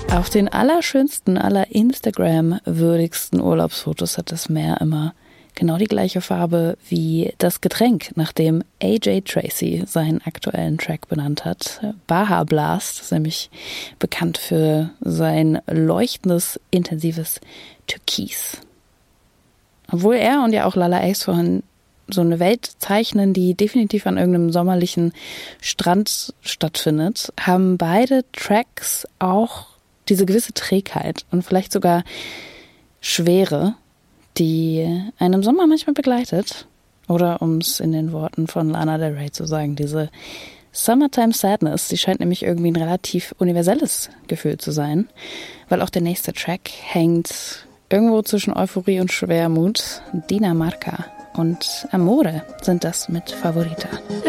Auf den allerschönsten, aller Instagram-würdigsten Urlaubsfotos hat das Meer immer genau die gleiche Farbe wie das Getränk, nach dem AJ Tracey seinen aktuellen Track benannt hat. Baja Blast ist nämlich bekannt für sein leuchtendes, intensives Türkis. Obwohl er und ja auch Lala Ace vorhin so eine Welt zeichnen, die definitiv an irgendeinem sommerlichen Strand stattfindet, haben beide Tracks auch diese gewisse Trägheit und vielleicht sogar Schwere, die einen im Sommer manchmal begleitet. Oder um es in den Worten von Lana Del Rey zu sagen, diese Summertime Sadness, die scheint nämlich irgendwie ein relativ universelles Gefühl zu sein, weil auch der nächste Track hängt irgendwo zwischen Euphorie und Schwermut. Dinamarca und Amore sind das mit Favorita.